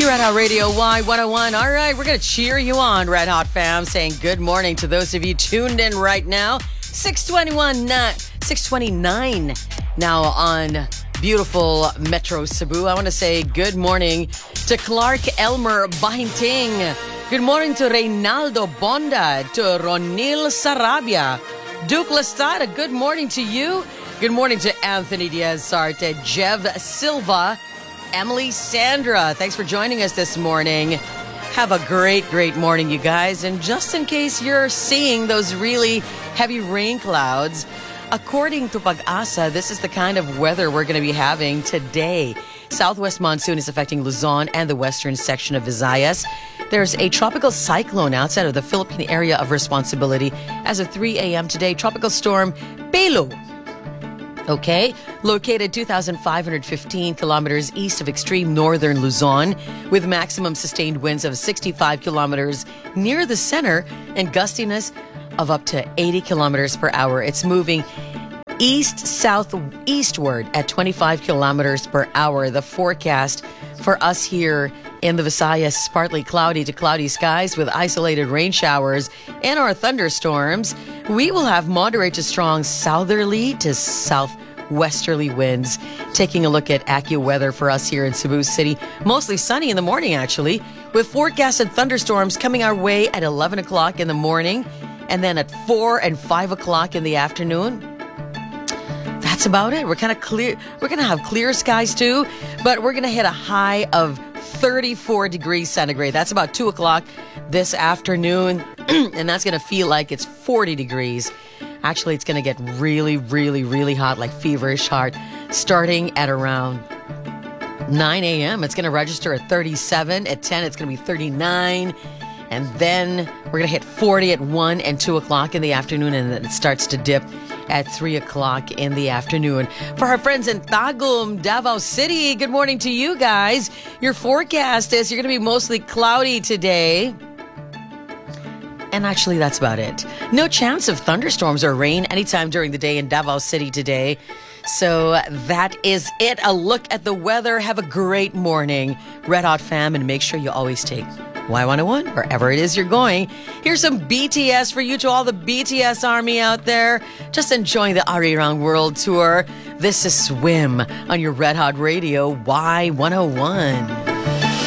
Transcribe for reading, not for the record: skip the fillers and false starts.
Red Hot Radio Y101. All right, we're going to cheer you on, Red Hot fam, saying good morning to those of you tuned in right now. 629 now on beautiful Metro Cebu. I want to say good morning to Clark Elmer Bahinting. Good morning to Reynaldo Bonda, to Ronil Sarabia. Duke Lastada, good morning to you. Good morning to Anthony Diaz-Sarte, Jev Silva, Emily Sandra. Thanks for joining us this morning. Have a great morning, you guys. And just in case you're seeing those really heavy rain clouds, according to Pag-asa, this is the kind of weather we're going to be having today. Southwest monsoon is affecting Luzon and the western section of Visayas. There's a tropical cyclone outside of the Philippine area of responsibility as of 3 a.m. today. Tropical storm Pelo. Okay, located 2,515 kilometers east of extreme northern Luzon, with maximum sustained winds of 65 kilometers near the center and gustiness of up to 80 kilometers per hour. It's moving east-southeastward at 25 kilometers per hour. The forecast for us here in the Visayas is partly cloudy to cloudy skies with isolated rain showers and our thunderstorms. We will have moderate to strong southerly to southwesterly winds. Taking a look at AccuWeather for us here in Cebu City. Mostly sunny in the morning, actually, with forecasted thunderstorms coming our way at 11 o'clock in the morning and then at 4 and 5 o'clock in the afternoon. That's about it. We're kind of clear. We're going to have clear skies too, but we're going to hit a high of 34 degrees centigrade. That's about 2 o'clock this afternoon, and that's going to feel like it's 40 degrees. Actually, it's going to get really hot, like feverish hot, starting at around 9 a.m. It's going to register at 37. At 10, it's going to be 39. And then we're going to hit 40 at 1 and 2 o'clock in the afternoon, and then it starts to dip at 3 o'clock in the afternoon. For our friends in Tagum, Davao City, good morning to you guys. Your forecast is you're going to be mostly cloudy today. And actually, that's about it. No chance of thunderstorms or rain anytime during the day in Davao City today. So that is it. A look at the weather. Have a great morning, Red Hot fam, and make sure you always take Y101 wherever it is you're going. Here's some BTS for you, to all the BTS army out there. Just enjoying the Arirang World Tour. This is Swim on your Red Hot Radio Y101.